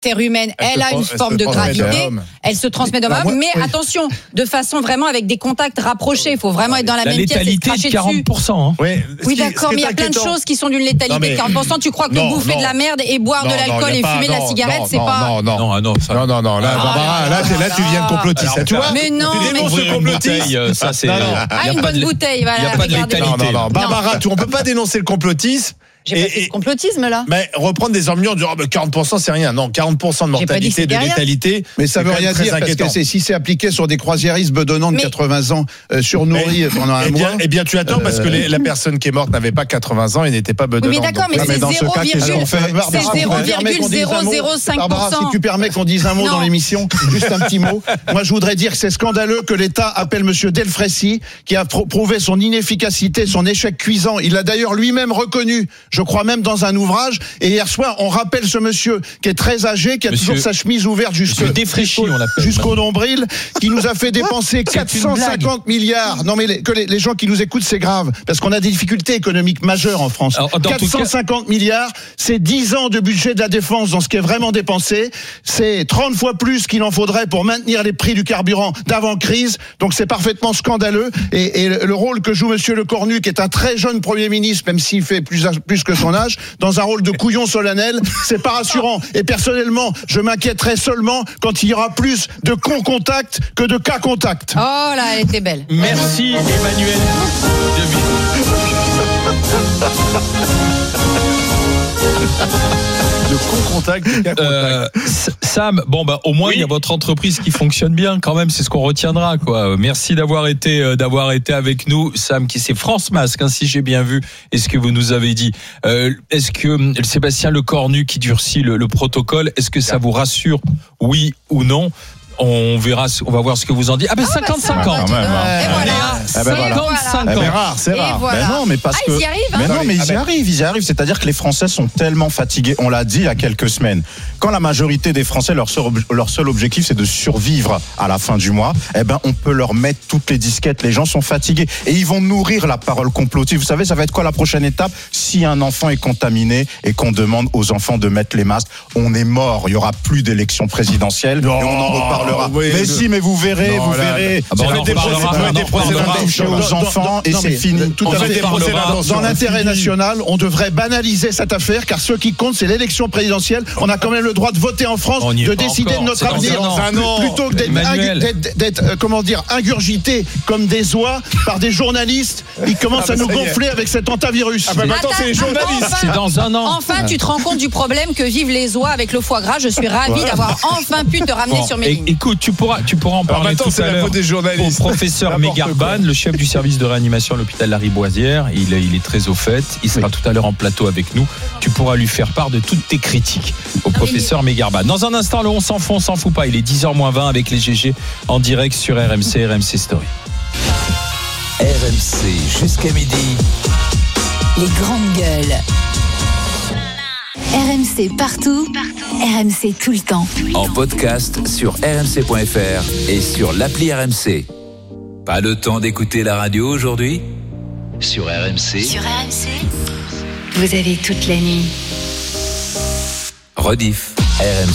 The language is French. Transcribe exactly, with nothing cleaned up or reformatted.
terre humaine, elle, elle a une forme de gravité, elle se transmet d'homme à homme, mais oui. attention, de façon vraiment avec des contacts rapprochés, il faut vraiment être dans la, la même pièce et se cracher dessus. quarante pour cent. Hein. Oui, oui d'accord, mais il y a plein de choses qui sont d'une létalité mais... de quarante pour cent. Tu crois que non, bouffer non. de la merde et boire non, de l'alcool et fumer de la cigarette, c'est pas... Non, non, non, non, non, non, non, là, Barbara, là, là, tu viens de complotiser. Tu vois? Mais non, mais ce complotisme, ça c'est... Ah, une bonne bouteille, voilà. Il n'y a pas de létalité. Non, non, non, Barbara, on peut pas dénoncer le complotisme. J'ai et, pas fait de complotisme là. Mais reprendre des ambiances, oh, bah, quarante pour cent c'est rien. Non, quarante pour cent de mortalité, de létalité. Mais ça veut rien dire parce que c'est, si c'est appliqué sur des croisiéristes bedonnants de mais... quatre-vingts ans, euh, surnourris pendant un eh bien, mois. Eh bien, tu as tort euh... parce que les, la personne qui est morte n'avait pas quatre-vingts ans et n'était pas bedonnante. Oui, mais d'accord, mais c'est zéro virgule zéro zéro cinq pour cent. Barbara, si tu permets qu'on dise un mot dans l'émission, juste un petit mot. Moi, je voudrais dire que c'est scandaleux que l'État appelle Monsieur Delfraissy, qui a prouvé son inefficacité, son échec cuisant. Il l'a d'ailleurs lui-même reconnu. Je crois même dans un un ouvrage, et hier soir on rappelle ce monsieur qui est très âgé, qui a monsieur, toujours sa chemise ouverte jusqu'au, jusqu'au, jusqu'au nombril, qui nous a fait dépenser quatre cent cinquante milliards. Non mais les, que les, les gens qui nous écoutent, c'est grave parce qu'on a des difficultés économiques majeures en France. Alors, quatre cent cinquante cas... milliards, c'est dix ans de budget de la défense dans ce qui est vraiment dépensé, c'est trente fois plus qu'il en faudrait pour maintenir les prix du carburant d'avant crise. Donc c'est parfaitement scandaleux, et, et le rôle que joue monsieur Lecornu, qui est un très jeune Premier ministre, même s'il fait plus, plus que son âge, dans un rôle de couillon solennel, c'est pas rassurant. Et personnellement, je m'inquiéterai seulement quand il y aura plus de cons contacts que de cas contacts. Oh là, elle était belle. Merci Emmanuel. De con contact, de cas euh, Sam, bon bah au moins oui. il y a votre entreprise qui fonctionne bien quand même, c'est ce qu'on retiendra quoi. Merci d'avoir été euh, d'avoir été avec nous, Sam, qui c'est France Masque, hein, si j'ai bien vu. Est-ce que vous nous avez dit euh, est-ce que euh, Sébastien Lecornu qui durcit le, le protocole, est-ce que ça vous rassure, oui ou non? On verra, on va voir ce que vous en dites. Ah ben cinquante cinquante. cinquante-cinquante. C'est rare, c'est rare. Voilà. Ben non, mais parce ah, que. Ils y arrivent, hein. Mais non, mais ils y arrivent, ils y arrivent. C'est-à-dire que les Français sont tellement fatigués. On l'a dit il y a quelques semaines. Quand la majorité des Français, leur seul, leur seul objectif, c'est de survivre à la fin du mois, eh ben, on peut leur mettre toutes les disquettes. Les gens sont fatigués et ils vont nourrir la parole complotiste. Vous savez, ça va être quoi la prochaine étape? Si un enfant est contaminé et qu'on demande aux enfants de mettre les masques, on est mort. Il y aura plus d'élection présidentielle. Non, et on en reparlera. Oui, mais si, mais vous verrez, non, vous là, verrez. Ah bah on des procès aux enfants et c'est fini. Tout à fait. Dans l'intérêt national, on devrait banaliser cette affaire, car ce qui compte, c'est l'élection présidentielle. On a quand même le droit de voter en France, de décider de notre avenir, plutôt que d'être, d'être, comment dire, ingurgité comme des oies par des journalistes qui commencent à nous gonfler avec cet antivirus. Ah bah maintenant, c'est les journalistes. C'est dans un an. Enfin, tu te rends compte du problème que vivent les oies avec le foie gras. Je suis ravie d'avoir enfin pu te ramener sur mes lignes. Écoute, tu pourras, tu pourras en parler tout à l'heure au professeur Mégarban, le chef du service de réanimation à l'hôpital Lariboisière. Il, il est très au fait. Il sera oui. tout à l'heure en plateau avec nous. Tu pourras lui faire part de toutes tes critiques au professeur Mégarban. Dans un instant, le on s'en fout, on s'en fout pas. Il est dix heures moins vingt avec les G G en direct sur R M C, R M C Story. R M C jusqu'à midi. Les grandes gueules. R M C partout, partout. R M C tout le temps. En podcast sur r m c point f r et sur l'appli R M C. Pas le temps d'écouter la radio aujourd'hui? Sur R M C. Sur R M C, vous avez toute la nuit. Rediff, R M C.